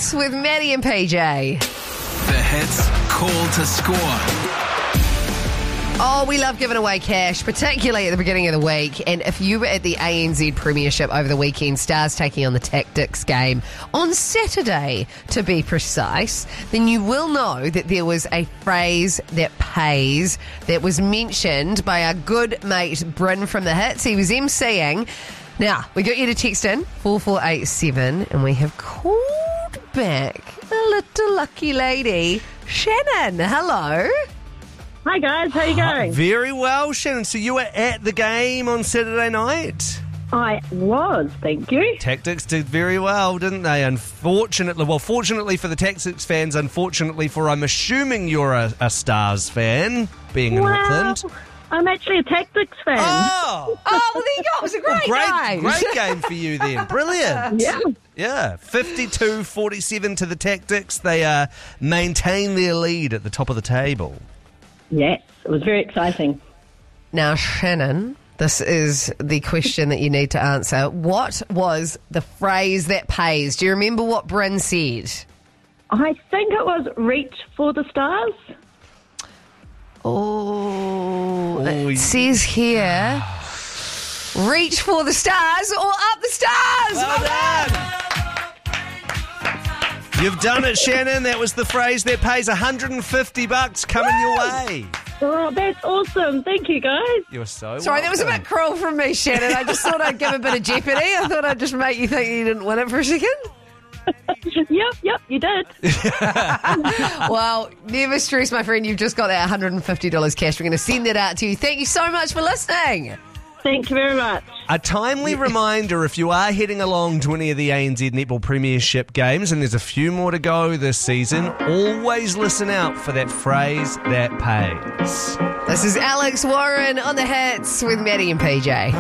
Hits with Maddie and PJ. The Hits Call to Score. Oh, we love giving away cash, particularly at the beginning of the week. And if you were at the ANZ Premiership over the weekend, Stars taking on the Tactics game on Saturday, to be precise, then you will know that there was a phrase that pays that was mentioned by our good mate Bryn from the Hits. He was emceeing. Now, we got you to text in 4487 and we have called back a little lucky lady, Shannon. Hello. Hi guys, how are you going? Very well, Shannon. So you were at the game on Saturday night? I was, thank you. Tactics did very well, didn't they? Fortunately for the Tactics fans, unfortunately for, I'm assuming you're a Stars fan, being in Auckland. I'm actually a Tactics fan. Oh, Oh, well, there you go. It was a great game. great game for you then. Brilliant. Yeah, 52-47 to the Tactics. They maintain their lead at the top of the table. Yes, it was very exciting. Now, Shannon, this is the question that you need to answer. What was the phrase that pays? Do you remember what Bryn said? I think it was Reach for the Stars. It says here, reach for the stars or up the stars. Well done. You've done it, Shannon. That was the phrase that pays. $150 coming your way. Oh, that's awesome. Thank you, guys. You're so Sorry, that was a bit cruel from me, Shannon. I just thought I'd give a bit of jeopardy. I thought I'd just make you think you didn't win it for a second. Yep, you did. Well, never stress, my friend. You've just got that $150 cash. We're going to send that out to you. Thank you so much for listening. Thank you very much. A timely reminder, if you are heading along to any of the ANZ Netball Premiership games, and there's a few more to go this season, always listen out for that phrase that pays. This is Alex Warren on the Hits with Maddie and PJ.